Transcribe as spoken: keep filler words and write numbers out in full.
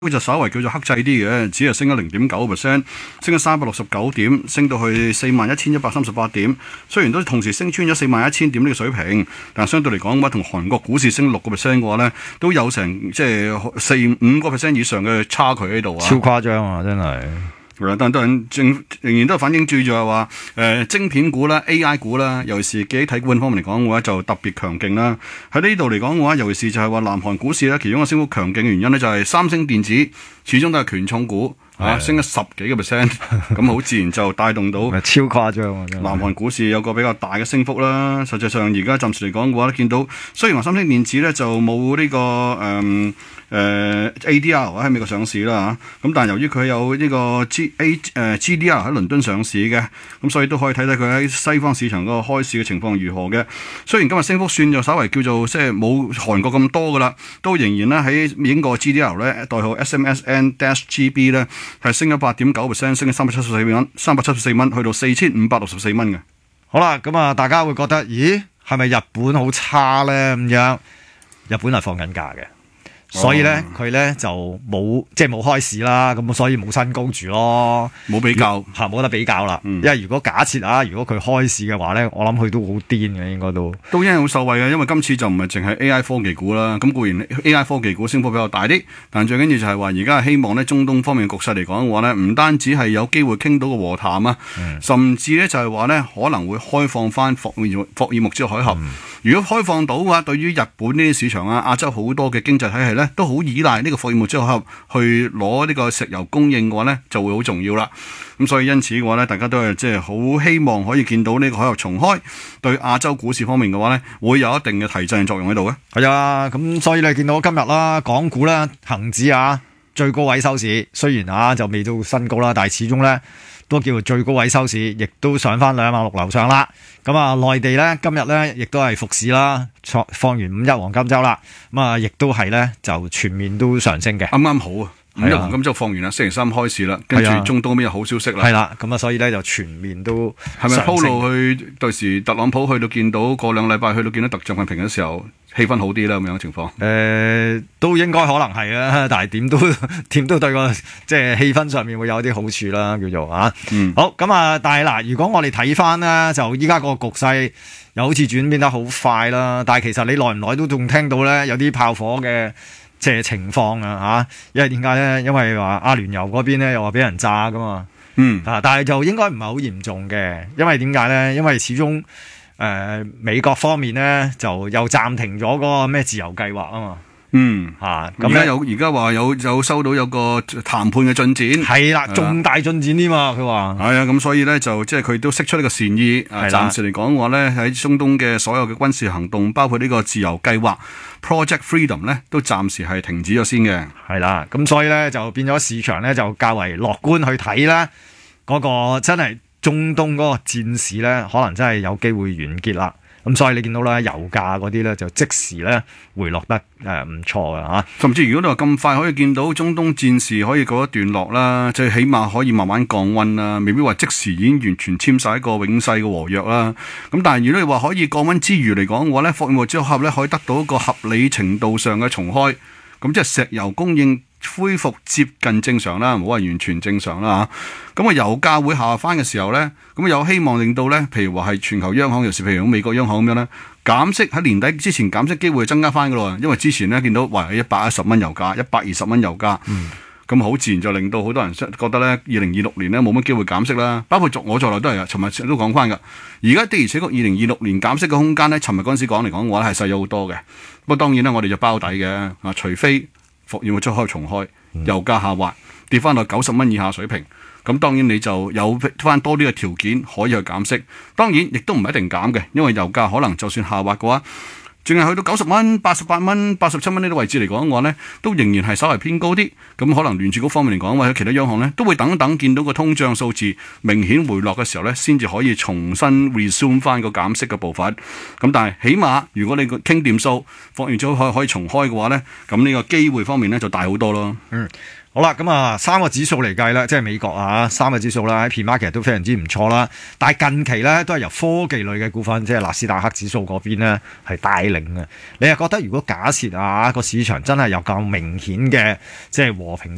就稍為叫做克制啲嘅，只係升咗零點九個 percent， 升咗三百六十九點，升到去四萬一千一百三十八點。雖然都同時升穿咗四萬一千點呢個水平，但相對嚟講嘅話，同韓國股市升六個 percent 嘅話呢，都有成即係四五個 percent 以上嘅差距喺度啊！ 超誇張啊，真係。 但都仍仍然都係反映住就係話，誒晶片股啦、A I 股啦，尤其是記憶體股方面嚟講嘅話，就特別強勁啦。喺呢度嚟講嘅話，尤其是就係話南韓股市咧，其中一個升幅強勁嘅原因咧，就係三星電子始終都係權重股。啊，升咗十幾個 percent， 咁好自然就帶動到超誇張啊！ 南韓股市有個比較大嘅升幅啦。實際上而家暫時嚟講嘅話咧，見到雖然話三星電子咧就冇呢、這個誒誒、呃呃、A D R 喺美國上市啦嚇，咁但係由於佢有呢個 G A 誒 G D R 喺倫敦上市嘅，咁所以都可以睇睇佢喺西方市場嗰個開市嘅情況如何嘅。雖然今日升幅算就稍微叫做即係冇韓國咁多噶啦，都仍然咧喺英國 G D R 咧代號 S M S N G B 咧。係升咗八點九 percent， 升咗三百七十四蚊，三百七十四蚊，去到四千五百六十四蚊嘅。 好啦，咁啊，大家會覺得，咦，係咪日本好差咧？咁樣，日本係放緊假嘅。所以咧，佢咧就冇即係冇開市啦，咁所以冇新高住咯， 冇比較嚇，冇得比較啦。嗯、因為如果假設啊，如果佢開市嘅話咧，我諗佢都好癲嘅，應該都都因為好受惠嘅，因為今次就唔係淨係 A I 科技股啦。咁固然 A I 科技股升幅比較大啲，但最緊要就係話而家係希望咧中東方面嘅局勢嚟講嘅話咧，唔單止係有機會傾到個和談啊，嗯、甚至咧就係話咧可能會開放翻霍爾霍爾木茲海峽。嗯、如果開放到嘅話，對於日本呢啲市場啊、亞洲好多嘅經濟體系咧，都好依賴呢個霍爾木茲海峽去攞呢個石油供應嘅話咧，就會好重要啦。咁所以因此嘅話咧，大家都係即係好希望可以見到呢個海峽重開，對亞洲股市方面嘅話咧，會有一定嘅提振作用喺度嘅。 係啊，咁所以你見到今日啦，港股啦，恒指啊最高位收市，雖然啊就未到新高啦，但係始終咧都叫做最高位收市，亦都上翻兩萬六樓上啦。咁啊，內地咧今日咧亦都係復市啦，放完五一黃金週啦，咁啊亦都係咧就全面都上升嘅， 啱啱好啊！五一黃金週放完啦，星期三開始啦，跟住中東邊有好消息啦。 係啦，咁啊，所以咧就全面都係咪鋪路去？到時特朗普去到見到過兩禮拜去到見到特習近平嘅時候，氣氛好啲啦，咁樣嘅情況。誒、 呃，都應該可能係啊，但係點都點都對個即係氣氛上面會有啲好處啦，叫做啊。嗯。好，咁啊，但係嗱，如果我哋睇翻咧，就依家個局勢又好似轉變得好快啦，但係其實你耐唔耐都仲聽到咧有啲炮火嘅。即係情況啊嚇，因為點解咧？因為話阿聯酋嗰邊咧又話俾人炸噶嘛，嗯啊，但係就應該唔係好嚴重嘅，因為點解咧？因為始終誒、呃、美國方面咧就又暫停咗嗰個咩自由計劃啊嘛。嗯嚇，咁而家有而家話有有收到有個談判嘅進展， 係啦，重大進展添嘛，佢話係啊，咁所以咧就即係佢都釋出呢個善意，啊，暫時嚟講嘅話咧喺中東嘅所有嘅軍事行動，包括呢個自由計劃 Project Freedom 咧，都暫時係停止咗先嘅， 係啦，咁所以咧就變咗市場咧就較為樂觀去睇啦，嗰個真係中東嗰個戰事咧，可能真係有機會完結啦。咁所以你見到咧，油價嗰啲咧就即時咧回落得誒唔錯嘅嚇， 甚至如果你話咁快可以見到中東戰事可以告一段落啦，即係起碼可以慢慢降溫啦，未必話即時已經完全簽晒一個永世嘅和約啦。咁但係如果你話可以降溫之餘嚟講嘅話咧，霍爾木茲海峽咧可以得到一個合理程度上嘅重開，咁即係石油供應恢復接近正常啦，唔好話完全正常啦嚇。咁啊油價會下翻嘅時候咧，咁有希望令到咧，譬如話係全球央行，尤其是譬如美國央行咁樣咧，減息喺年底之前減息機會增加翻噶咯。因為之前咧見到話一百一十蚊油價，一百二十蚊油價，咁好、嗯、自然就令到好多人覺得咧，二零二六年咧冇乜機會減息啦。包括我在內都係啊，尋日都講翻噶。而家的而且確二零二六年減息嘅空間咧，尋日嗰陣時講嚟講嘅話係細咗好多嘅。不過當然啦，我哋就包底嘅啊，除非復要出開重開，油價下滑跌翻到九十蚊以下水平，咁當然你就有翻多啲嘅條件可以去減息。當然亦都唔一定減嘅，因為油價可能就算下滑嘅話，淨係去到九十蚊、八十八蚊、八十七蚊呢啲位置嚟講嘅話呢，都仍然係稍為偏高啲。咁可能聯儲局方面嚟講，或者其他央行呢，都會等等見到個通脹數字明顯回落嘅時候呢，先至可以重新 resume 翻個減息嘅步伐。咁但係起碼如果你個傾掂數，放完咗可以可以重開嘅話呢，咁呢個機會方面呢，就大好多咯。 嗯。好啦，咁啊，三個指數嚟計咧，即係美國啊，三個指數啦，喺 P-Market 都非常之唔錯啦。但係近期咧，都係由科技類嘅股份，即係納斯達克指數嗰邊咧，係帶領嘅。你係覺得如果假設啊，個市場真係有咁明顯嘅即係和平